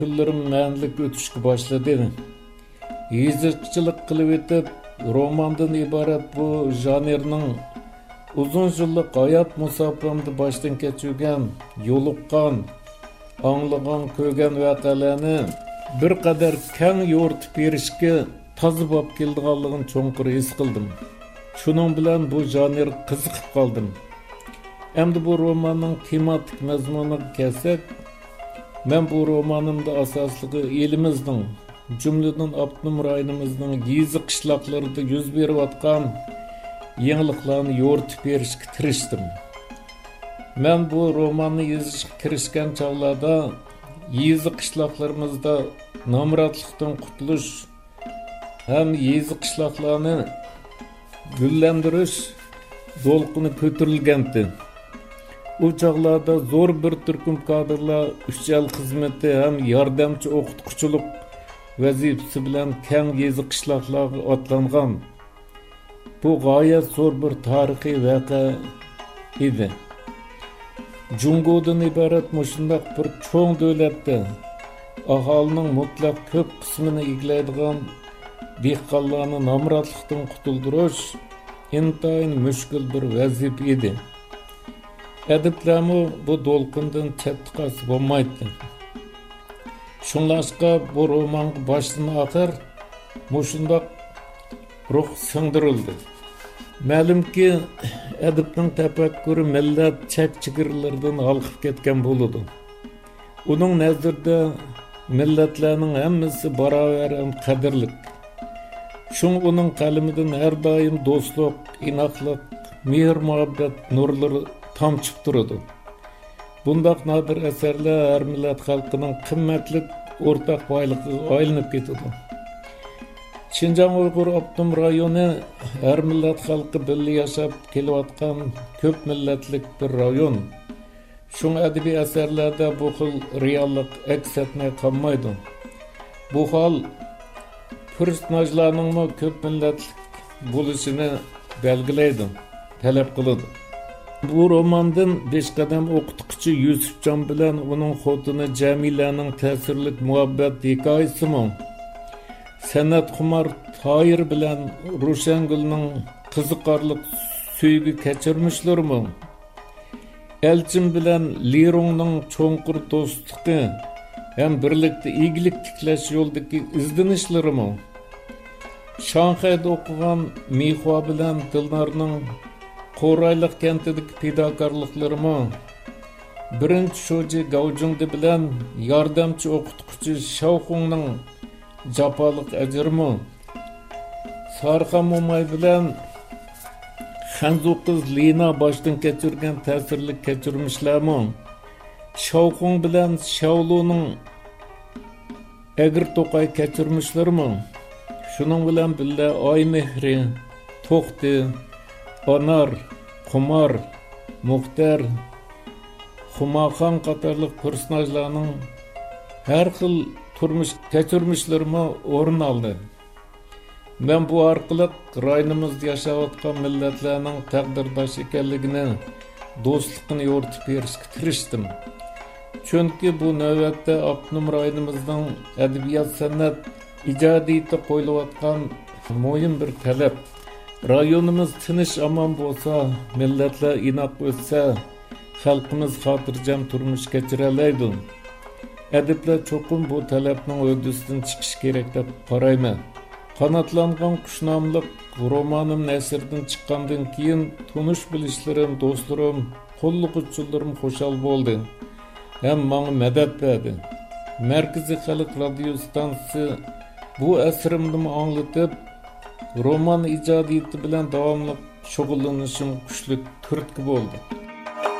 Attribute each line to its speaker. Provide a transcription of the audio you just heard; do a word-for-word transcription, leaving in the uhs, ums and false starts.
Speaker 1: Yıllarım mənlik ötüşkü başladı. Yazıcılık kılıp etip romandan ibaret bu janrның uzun yıllık hayat musafamdı baştan keçirgen, yoluqqan, anlagan, kögen vakalarını bir kadar keng yoğurtup berişke tazı bap keldiganligini çoңqur his qildim. Şunun bilen bu janr qiziqib qaldım. Endi bu romanның tematik mazmuniga kelsak, men bu romanımda asaslığı elimizдің, cümleden Abdunum rayonimizдің yezi qishloqlarida yuz berib atқан yeniliklarni yo'ritib berishga tirishdim. Men bu romanni yozishga kirishgan chog'larda yezi qishloqlarimizda nomrodlikdan qutulish ham yezi qishloqlarni gullantirish to'lqini ko'tarilgandi. U çağlarda zor bir türküm kadrlar üç yıl hizmeti hem yardımcı okutkuçuluk vazifesi bilen keng yezi qishloqlarga atlangan. Bu gayet zor bir tarihi vaka idi. Jungodan ibaret mushundaq bir çoğ devletde ahalının mutlak köp kısmını egileydigan dehqonlarni nomrodlikdan qutuldirish intayin müşkül bir vazifa idi. Ediplerimi bu dolkundan çettikası olmaydı. Şunlaşka bu roman baştan akır, muşundak ruh sındırıldı. Məlum ki, edipnin tepekkürü millet çek çıkırlardan alkıp ketken buludu. Onun nezirde milletlerinin hemmisi baraver hem kadirlik. Şun onun kalimiden her daim dostluk, inaklık, mihir muhabbet nurları tamçıp durudu. Bundaq nadir eserler her millet halkının kımmetlik ortak baylığı aylanıp getidi. Şinjan Uygur Abdunum rayonu her millet halkı birli yaşap kelivatkan köp milletlik bir rayon. Şun edebi eserlerde bu xil reallik aks etmeye kalmaydı. Bu hal personajlarının mı köp milletlik buluşunu belgileydi, talep kılıdı. Bu romandan beş qadam o'qituvchi Yusufjon bilan uning xotini Jamilaning ta'sirlik muhabbet hikoyasimi, san'at xumar Toyir bilan Ro'shangulning qiziqarlik suygi kechirmishlari, Elchin bilan Lirongning cho'nqur do'stligi ham birlikda igilik tiklash yo'lidagi izlanishlarimi, Shanxayda o'qigan Mihua bilan Dilnorning Qoraylık kentideki fidakarlıklarımı, birinci şoji Gavjungdi bilen yardımcı okutkucu Şavxung'ның japalık ecirmi, Sarxa Momay bilen Hanzu kız Lina baştan keçirgen tesirlik keçirmişlermi, Şavxung bilen Şavlu'nun Egir Tokay keçirmişlermi, şunun bilen bile Ay Mehri, Toxti, Anar, Xumar, Muxtar, Xumaxan qatarlıq personajlarının her xil turmuş keçirmişlerime orun aldı. Ben bu arqılıq rayonimizda yaşayotgan milletlerinin taqdirdaş ekanligini, dostluqini yo'ritib berishga tirishdim. Chunki bu navbatda Abdunum rayonimizning adabiyot san'at ijodiyati qo'yilayotgan muhim bir talab. Rayonumuz tinch aman bo'lsa, milletler inoq o'tsa, xalqimiz xotirjam turmush kechiralaydi. Adiblar cho'qim bu talabning o'rdusidan chiqish kerak deb qarayman. Qanotlangan qush nomli romanim nasrdan chiqqandan keyin tunish bilishlarim, do'stlarim, qo'llag'uvchilarim xushal bo'ldi. Ham menga madad berdi. Markaziy xalq radio stansiyasi bu asrimni anglatib, roman ijodiyati bilan davomli shug'ullanishim kuchli turtki bo'ldi.